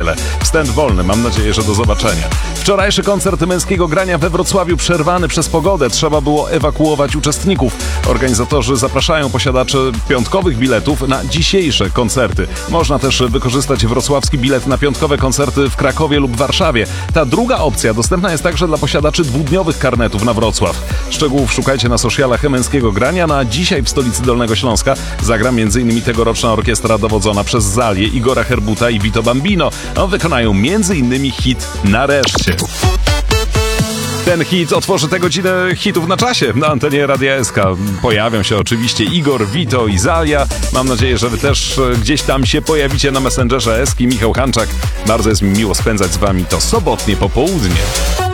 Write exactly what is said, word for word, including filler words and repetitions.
niedzielę. Wstęp wolny, mam nadzieję, że do zobaczenia. Wczorajszy koncert męskiego grania we Wrocławiu przerwany przez pogodę. Trzeba było ewakuować uczestników. Organizatorzy zapraszają posiadaczy piątkowych biletów na dzisiejsze koncerty. Można też wykorzystać wrocławski bilet na piątkowe koncerty w Krakowie lub Warszawie. Ta druga opcja dostępna jest także dla posiadaczy dwudniowych karnetów na Wrocław. Szczegółów szukajcie na socialach męskiego grania. Na dzisiaj w stolicy Dolnego Śląska zagra m.in. tegoroczna orkiestra dowodzona przez Zalię, Igora Herbuta i Vito Bambino. No, wykonają m.in. hit Nareszcie. Ten hit otworzy tę godzinę hitów na czasie na antenie Radia S K. Pojawią się oczywiście Igor, Vito i Zalia. Mam nadzieję, że wy też gdzieś tam się pojawicie na Messengerze Eski. Michał Hanczak. Bardzo jest mi miło spędzać z wami to sobotnie popołudnie.